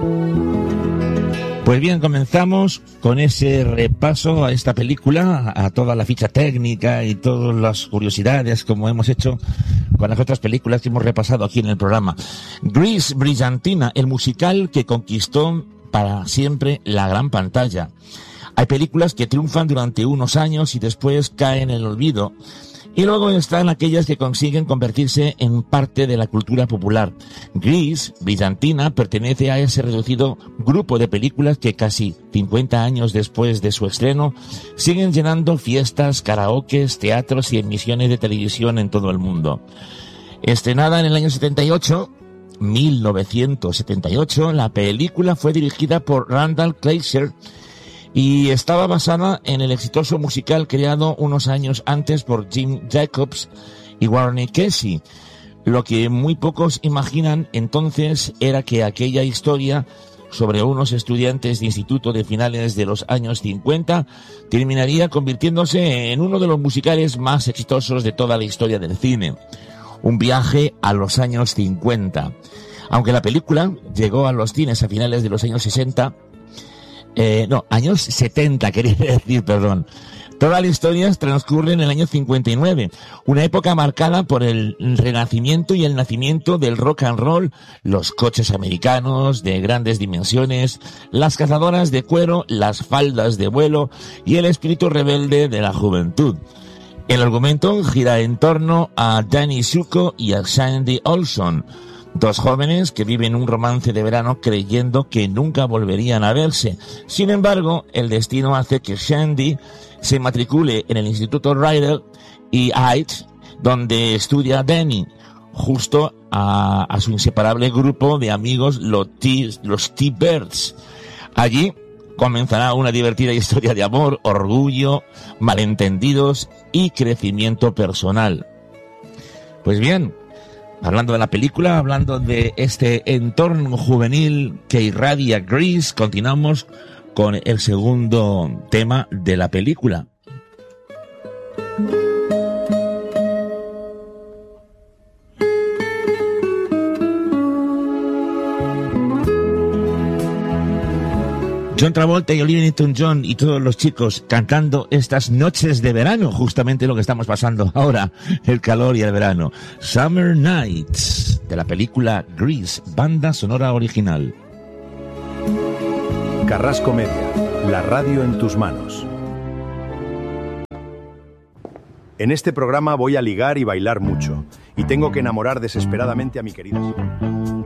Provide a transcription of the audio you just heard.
Pues bien, comenzamos con ese repaso a esta película, a toda la ficha técnica y todas las curiosidades, como hemos hecho con las otras películas que hemos repasado aquí en el programa. Grease, Brillantina, el musical que conquistó para siempre la gran pantalla. Hay películas que triunfan durante unos años y después caen en el olvido. Y luego están aquellas que consiguen convertirse en parte de la cultura popular. Grease, Brillantina, pertenece a ese reducido grupo de películas que casi 50 años después de su estreno siguen llenando fiestas, karaokes, teatros y emisiones de televisión en todo el mundo. Estrenada en el año 1978, la película fue dirigida por Randall Kleiser y estaba basada en el exitoso musical creado unos años antes por Jim Jacobs y Warren Casey. Lo que muy pocos imaginan entonces era que aquella historia sobre unos estudiantes de instituto de finales de los años 50 terminaría convirtiéndose en uno de los musicales más exitosos de toda la historia del cine. Un viaje a los años 50. Aunque la película llegó a los cines a finales de los años 60, años 70, quería decir, perdón. Toda la historia transcurre en el año 59, una época marcada por el renacimiento y el nacimiento del rock and roll, los coches americanos de grandes dimensiones, las cazadoras de cuero, las faldas de vuelo y el espíritu rebelde de la juventud. El argumento gira en torno a Danny Zuko y a Sandy Olson, dos jóvenes que viven un romance de verano creyendo que nunca volverían a verse. Sin embargo, el destino hace que Sandy se matricule en el Instituto Ryder y Heights, donde estudia Danny, justo a su inseparable grupo de amigos, los T-Birds. Allí comenzará una divertida historia de amor, orgullo, malentendidos y crecimiento personal. Pues bien, hablando de la película, hablando de este entorno juvenil que irradia Grease, continuamos con el segundo tema de la película. John Travolta y Olivia Newton-John y todos los chicos cantando estas noches de verano, justamente lo que estamos pasando ahora, el calor y el verano. Summer Nights, de la película Grease, banda sonora original. Carrasco Media, la radio en tus manos. En este programa voy a ligar y bailar mucho, y tengo que enamorar desesperadamente a mi querida.